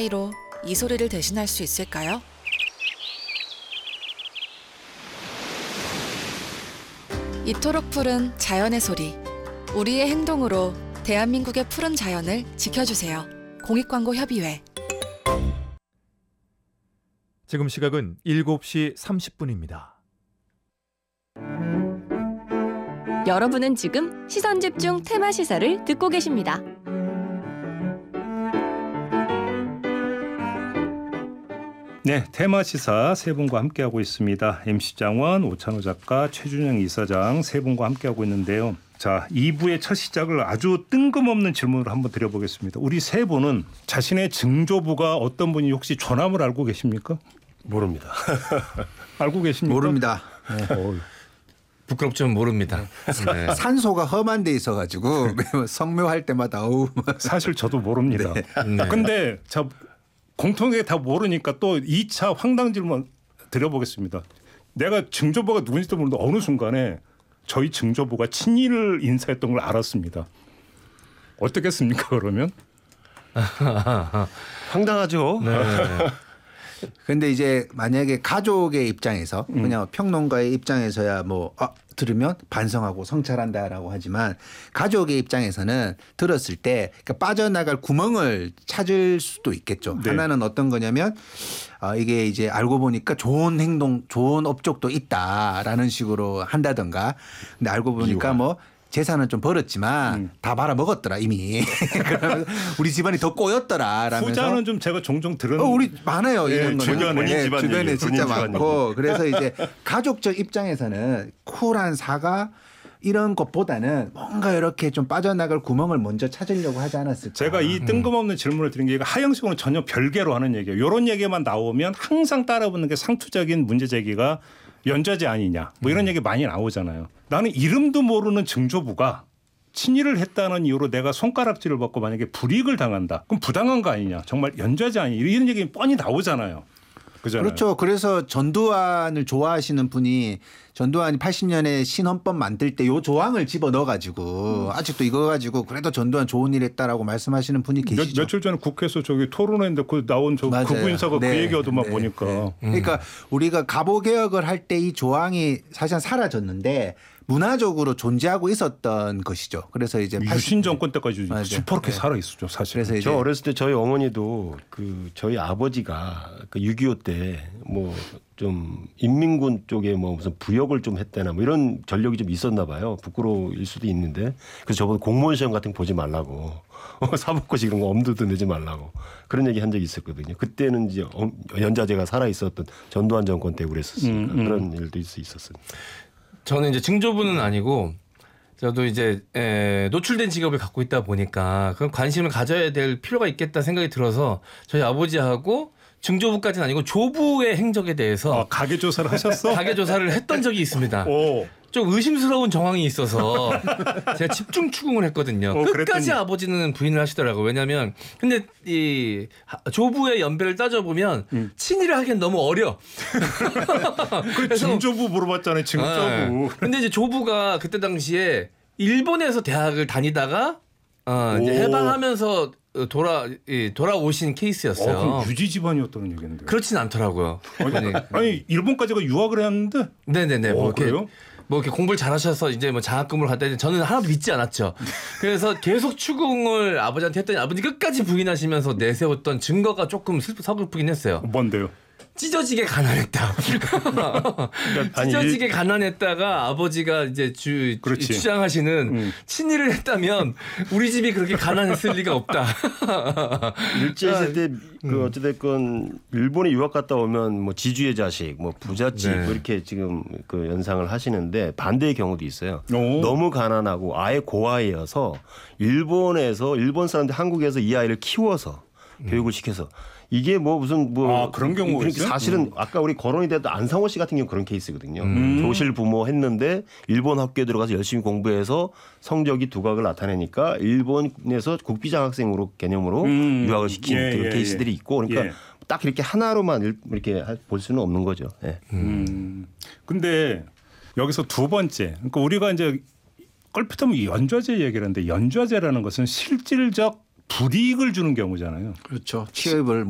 AI로 이 소리를 대신할 수 있을까요? 이토록 푸른 자연의 소리. 우리의 행동으로 대한민국의 푸른 자연을 지켜주세요. 공익광고협의회. 지금 시각은 7시 30분입니다. 여러분은 지금 시선집중 테마시사를 듣고 계십니다. 네, 테마시사 세 분과 함께하고 있습니다. MC 장원, 오찬호 작가, 최준영 이사장 세 분과 함께하고 있는데요. 자, 2부의 첫 시작을 아주 뜬금없는 질문을 한번 드려보겠습니다. 우리 세 분은 자신의 증조부가 어떤 분이 혹시 조남을 알고 계십니까? 모릅니다. 알고 계십니까? 모릅니다. 네. 부끄럽지만 모릅니다. 네. 산소가 험한 데 있어가지고 성묘할 때마다 어우. 사실 저도 모릅니다. 네. 근데 자, 공통하게 다 모르니까 또 2차 황당 질문 드려보겠습니다. 내가 증조부가 누군지도 모르는데 어느 순간에 저희 증조부가 친일을 인사했던 걸 알았습니다. 어떻겠습니까 그러면? 황당하죠. 네. 근데 이제 만약에 가족의 입장에서 그냥 평론가의 입장에서야 뭐 들으면 반성하고 성찰한다라고 하지만 가족의 입장에서는 들었을 때 그러니까 빠져나갈 구멍을 찾을 수도 있겠죠. 네. 하나는 어떤 거냐면 이게 이제 알고 보니까 좋은 행동, 좋은 업적도 있다라는 식으로 한다든가. 근데 알고 보니까 뭐 재산은 좀 벌었지만 다 말아먹었더라 이미. 그러면 우리 집안이 더 꼬였더라 라면서. 후자는 좀 제가 종종 들은. 우리 많아요. 이런 거는. 본인 집안 주변에 얘기예요. 진짜 본인 집안 많고. 그래서 이제 가족적 입장에서는 쿨한 사과 이런 것보다는 뭔가 이렇게 좀 빠져나갈 구멍을 먼저 찾으려고 하지 않았을까. 제가 이 뜬금없는 질문을 드린 게 하영식은 전혀 별개로 하는 얘기예요. 이런 얘기만 나오면 항상 따라붙는 게 상투적인 문제 제기가 연좌제 아니냐 뭐 이런 얘기 많이 나오잖아요. 나는 이름도 모르는 증조부가 친일을 했다는 이유로 내가 손가락질을 받고 만약에 불이익을 당한다. 그럼 부당한 거 아니냐. 정말 연좌제 아니냐. 이런 얘기 뻔히 나오잖아요. 그잖아요. 그렇죠. 그래서 전두환을 좋아하시는 분이 전두환이 80년에 신헌법 만들 때 요 조항을 집어 넣어가지고 아직도 이거 가지고 그래도 전두환 좋은 일 했다라고 말씀하시는 분이 계시죠. 며칠 전에 국회에서 저기 토론했는데 그 나온 저 극우 인사가 그 얘기하더만 보니까. 그러니까 우리가 가보 개혁을 할 때 이 조항이 사실은 사라졌는데 문화적으로 존재하고 있었던 것이죠. 그래서 이제 유신 정권 때까지 시퍼렇게 네. 살아 있었죠, 사실. 그래서 이제 저 어렸을 때 저희 어머니도 저희 아버지가 6.25 때 뭐 좀 인민군 쪽에 뭐 무슨 부역을 좀 했다나 뭐 이런 전력이 좀 있었나 봐요. 부끄러울 수도 있는데 그래서 저보고 공무원 시험 같은 거 보지 말라고 사법고시 이런 거 엄두도 내지 말라고 그런 얘기 한 적이 있었거든요. 그때는 이제 연좌제가 살아 있었던 전두환 정권 때 그랬었으니까 그런 일도 있었어요. 저는 이제 증조부는 아니고 저도 이제 노출된 직업을 갖고 있다 보니까 그런 관심을 가져야 될 필요가 있겠다 생각이 들어서 저희 아버지하고 증조부까지는 아니고 조부의 행적에 대해서 가계 조사를 하셨어? 가계 조사를 했던 적이 있습니다. 오. 좀 의심스러운 정황이 있어서 제가 집중 추궁을 했거든요. 끝까지 그랬더니. 아버지는 부인을 하시더라고요. 왜냐하면 근데 이 조부의 연배를 따져보면 친일을 하기엔 너무 어려. 그 증조부 물어봤잖아요. 증조부. 근데 이제 조부가 그때 당시에 일본에서 대학을 다니다가 이제 해방하면서 돌아오신 케이스였어요. 그럼 유지 집안이었다는 얘기인데. 그렇진 않더라고요. 아니 일본까지가 유학을 했는데. 네네네. 그래요? 뭐 이렇게 공부를 잘하셔서 이제 뭐 장학금을 갖다 했는데 저는 하나도 믿지 않았죠. 그래서 계속 추궁을 아버지한테 했더니 아버지 끝까지 부인하시면서 내세웠던 증거가 조금 서글프긴 했어요. 뭔데요? 찢어지게 가난했다. 찢어지게 가난했다가 아버지가 이제 주장하시는 친일을 했다면 우리 집이 그렇게 가난했을 리가 없다. 일제시대 때 그 어찌됐건 일본에 유학 갔다 오면 뭐 지주의 자식, 뭐 부잣집 네. 뭐 이렇게 지금 그 연상을 하시는데 반대의 경우도 있어요. 오. 너무 가난하고 아예 고아이어서 일본 사람들 한국에서 이 아이를 키워서 교육을 시켜서 이게 뭐 무슨 뭐 그런 경우가 있어요? 사실은 아까 우리 거론이 됐던 안상호 씨 같은 경우 그런 케이스거든요. 조실 부모 했는데 일본 학교에 들어가서 열심히 공부해서 성적이 두각을 나타내니까 일본에서 국비장학생으로 개념으로 유학을 시킨 그런 케이스들이 있고 그러니까 딱 이렇게 하나로만 이렇게 볼 수는 없는 거죠. 예. 근데 여기서 두 번째, 그러니까 우리가 이제 껄핏하면 연좌제 얘기를 하는데 연좌제라는 것은 실질적 불이익을 주는 경우잖아요. 그렇죠. 취업을